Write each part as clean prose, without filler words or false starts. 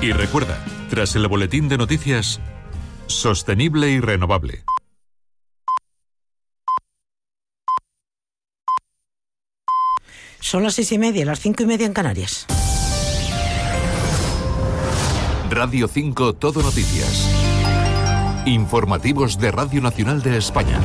Y recuerda, tras el boletín de noticias, sostenible y renovable. Son las 6:30, las 5:30 en Canarias. Radio 5 Todo Noticias. Informativos de Radio Nacional de España.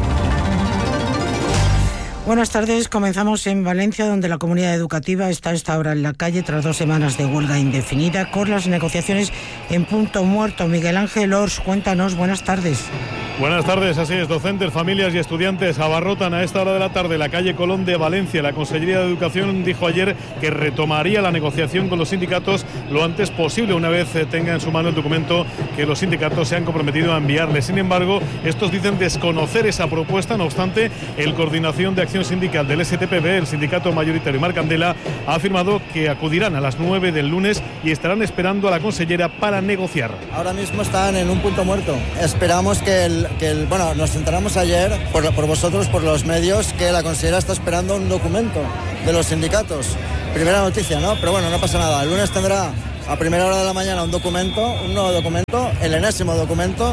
Buenas tardes, comenzamos en Valencia, donde la comunidad educativa está a esta hora en la calle tras 2 semanas de huelga indefinida con las negociaciones en punto muerto. Miguel Ángel Ors, cuéntanos, buenas tardes. Buenas tardes, así es, docentes, familias y estudiantes abarrotan a esta hora de la tarde la calle Colón de Valencia. La Consellería de Educación dijo ayer que retomaría la negociación con los sindicatos lo antes posible, una vez tenga en su mano el documento que los sindicatos se han comprometido a enviarle. Sin embargo, estos dicen desconocer esa propuesta. No obstante, el Coordinación de Acción Sindical del STPB, el sindicato mayoritario Marcandela, ha afirmado que acudirán a las 9 del lunes y estarán esperando a la consellera para negociar. Ahora mismo están en un punto muerto. Esperamos bueno, nos enteramos ayer por vosotros, por los medios, que la consellera está esperando un documento de los sindicatos. Primera noticia, ¿no? Pero bueno, no pasa nada. El lunes tendrá a primera hora de la mañana un nuevo documento, el enésimo documento,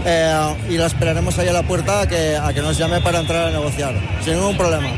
y la esperaremos ahí a la puerta a que nos llame para entrar a negociar, sin ningún problema.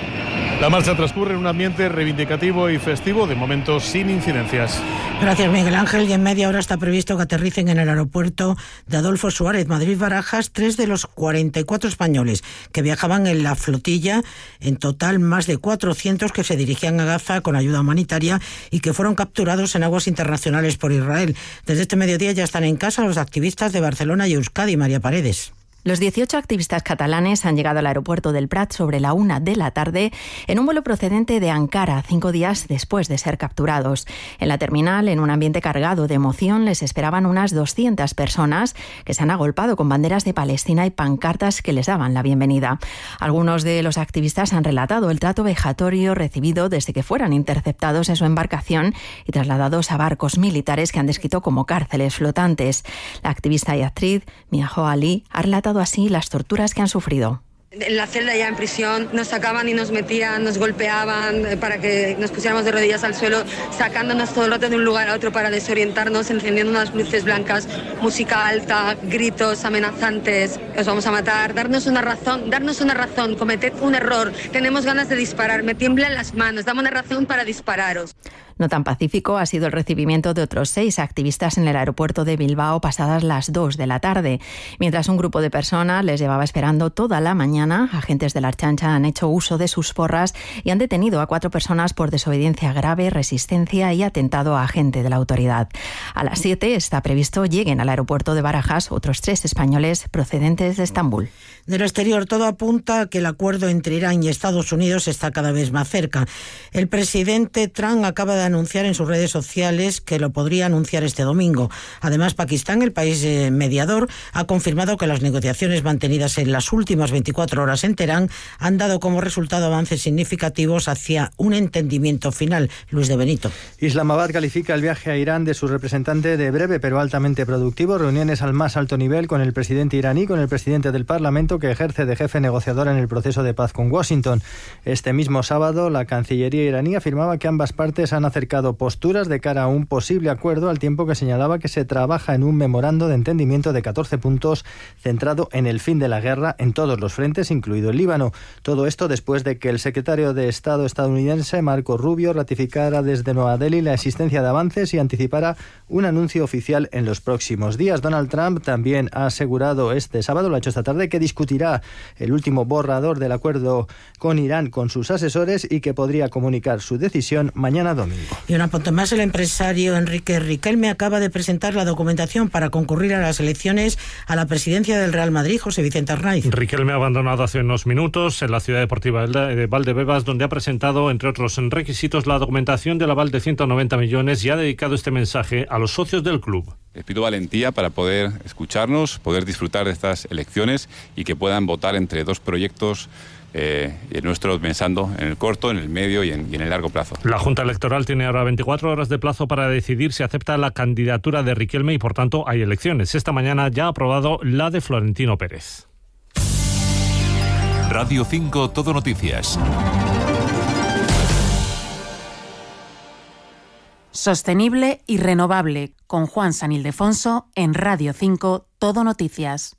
La marcha transcurre en un ambiente reivindicativo y festivo, de momento sin incidencias. Gracias, Miguel Ángel. Y en media hora está previsto que aterricen en el aeropuerto de Adolfo Suárez, Madrid-Barajas, 3 de los 44 españoles que viajaban en la flotilla, en total más de 400 que se dirigían a Gaza con ayuda humanitaria y que fueron capturados en aguas internacionales por Israel. Desde este mediodía ya están en casa los activistas de Barcelona y Euskadi. María Paredes. Los 18 activistas catalanes han llegado al aeropuerto del Prat sobre la 1 de la tarde en un vuelo procedente de Ankara, 5 días después de ser capturados. En la terminal, en un ambiente cargado de emoción, les esperaban unas 200 personas que se han agolpado con banderas de Palestina y pancartas que les daban la bienvenida. Algunos de los activistas han relatado el trato vejatorio recibido desde que fueran interceptados en su embarcación y trasladados a barcos militares que han descrito como cárceles flotantes. La activista y actriz Miaho Ali ha relatado así las torturas que han sufrido. En la celda ya en prisión nos sacaban y nos metían, nos golpeaban para que nos pusiéramos de rodillas al suelo, sacándonos todo el rato de un lugar a otro para desorientarnos, encendiendo unas luces blancas, música alta, gritos amenazantes, os vamos a matar, darnos una razón, cometed un error, tenemos ganas de disparar, me tiemblan las manos, dame una razón para dispararos. No tan pacífico ha sido el recibimiento de otros 6 activistas en el aeropuerto de Bilbao pasadas las 2 de la tarde. Mientras un grupo de personas les llevaba esperando toda la mañana, agentes de la Ertzaintza han hecho uso de sus porras y han detenido a 4 personas por desobediencia grave, resistencia y atentado a agente de la autoridad. A las 7 está previsto lleguen al aeropuerto de Barajas otros 3 españoles procedentes de Estambul. Del exterior, todo apunta a que el acuerdo entre Irán y Estados Unidos está cada vez más cerca. El presidente Trump acaba de anunciar en sus redes sociales que lo podría anunciar este domingo. Además, Pakistán, el país mediador, ha confirmado que las negociaciones mantenidas en las últimas 24 horas en Teherán han dado como resultado avances significativos hacia un entendimiento final. Luis de Benito. Islamabad califica el viaje a Irán de su representante de breve pero altamente productivo. Reuniones al más alto nivel con el presidente iraní, con el presidente del Parlamento, que ejerce de jefe negociador en el proceso de paz con Washington. Este mismo sábado, la Cancillería iraní afirmaba que ambas partes han acercado posturas de cara a un posible acuerdo, al tiempo que señalaba que se trabaja en un memorando de entendimiento de 14 puntos centrado en el fin de la guerra en todos los frentes, incluido el Líbano. Todo esto después de que el secretario de Estado estadounidense, Marco Rubio, ratificara desde Nueva Delhi la existencia de avances y anticipara un anuncio oficial en los próximos días. Donald Trump también ha asegurado este sábado, lo ha hecho esta tarde, que discutirá el último borrador del acuerdo con Irán con sus asesores y que podría comunicar su decisión mañana domingo. Y un apunte más, el empresario Enrique Riquelme acaba de presentar la documentación para concurrir a las elecciones a la presidencia del Real Madrid. José Vicente Arnaiz. Riquelme ha abandonado hace unos minutos en la ciudad deportiva de Valdebebas, donde ha presentado, entre otros requisitos, la documentación del aval de 190 millones y ha dedicado este mensaje a los socios del club. Les pido valentía para poder escucharnos, poder disfrutar de estas elecciones y que puedan votar entre 2 proyectos nuestros, pensando en el corto, en el medio y en el largo plazo. La Junta Electoral tiene ahora 24 horas de plazo para decidir si acepta la candidatura de Riquelme y, por tanto, hay elecciones. Esta mañana ya ha aprobado la de Florentino Pérez. Radio 5 Todo Noticias. Sostenible y renovable, con Juan San Ildefonso en Radio 5, Todo Noticias.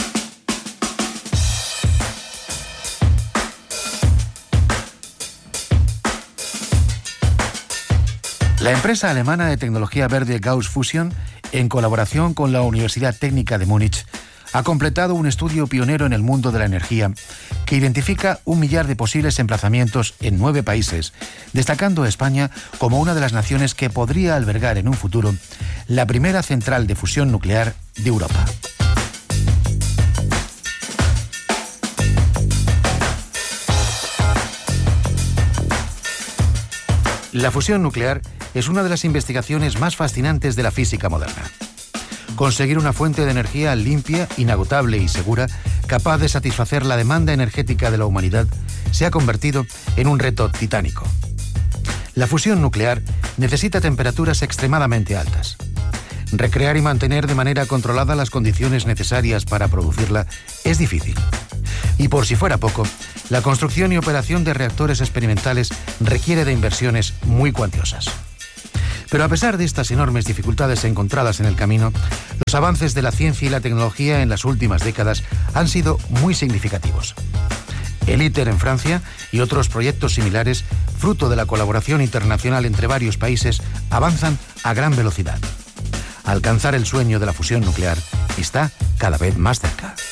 La empresa alemana de tecnología verde Gauss Fusion, en colaboración con la Universidad Técnica de Múnich, ha completado un estudio pionero en el mundo de la energía que identifica 1 millar de posibles emplazamientos en 9 países, destacando a España como una de las naciones que podría albergar en un futuro la primera central de fusión nuclear de Europa. La fusión nuclear es una de las investigaciones más fascinantes de la física moderna. Conseguir una fuente de energía limpia, inagotable y segura, capaz de satisfacer la demanda energética de la humanidad, se ha convertido en un reto titánico. La fusión nuclear necesita temperaturas extremadamente altas. Recrear y mantener de manera controlada las condiciones necesarias para producirla es difícil. Y por si fuera poco, la construcción y operación de reactores experimentales requiere de inversiones muy cuantiosas. Pero a pesar de estas enormes dificultades encontradas en el camino, los avances de la ciencia y la tecnología en las últimas décadas han sido muy significativos. El ITER en Francia y otros proyectos similares, fruto de la colaboración internacional entre varios países, avanzan a gran velocidad. Alcanzar el sueño de la fusión nuclear está cada vez más cerca.